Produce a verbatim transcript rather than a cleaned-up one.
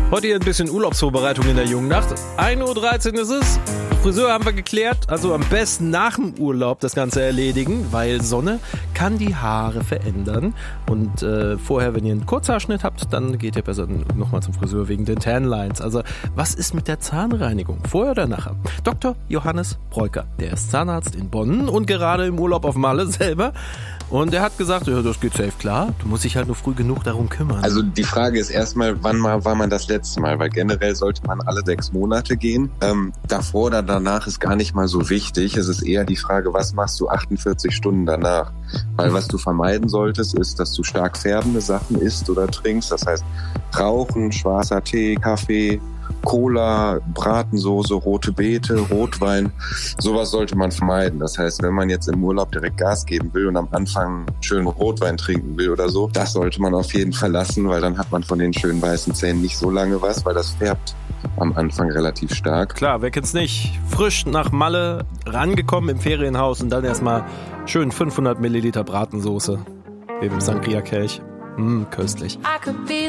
Heute hier ein bisschen Urlaubsvorbereitung in der jungen Nacht. ein Uhr dreizehn ist es. Friseur haben wir geklärt. Also am besten nach dem Urlaub das Ganze erledigen, weil Sonne kann die Haare verändern. Und äh, vorher, wenn ihr einen Kurzhaarschnitt habt, dann geht ihr besser nochmal zum Friseur wegen den Tanlines. Also was ist mit der Zahnreinigung? Vorher oder nachher? Doktor Johannes Breuker, der ist Zahnarzt in Bonn und gerade im Urlaub auf Malle selber. Und er hat gesagt, ja, das geht safe klar. Du musst dich halt nur früh genug darum kümmern. Also die Frage ist erstmal, wann mal war man das letzte Mal? Weil generell sollte man alle sechs Monate gehen. Ähm, davor oder danach ist gar nicht mal so wichtig. Es ist eher die Frage, was machst du achtundvierzig Stunden danach? Weil was du vermeiden solltest, ist, dass du stark färbende Sachen isst oder trinkst. Das heißt, Rauchen, schwarzer Tee, Kaffee, Cola, Bratensoße, rote Beete, Rotwein, sowas sollte man vermeiden. Das heißt, wenn man jetzt im Urlaub direkt Gas geben will und am Anfang schön Rotwein trinken will oder so, das sollte man auf jeden Fall lassen, weil dann hat man von den schönen weißen Zähnen nicht so lange was, weil das färbt am Anfang relativ stark. Klar, wer kennt's nicht? Frisch nach Malle rangekommen im Ferienhaus und dann erstmal schön fünfhundert Milliliter Bratensoße im Sangria-Kelch. Mmh, köstlich.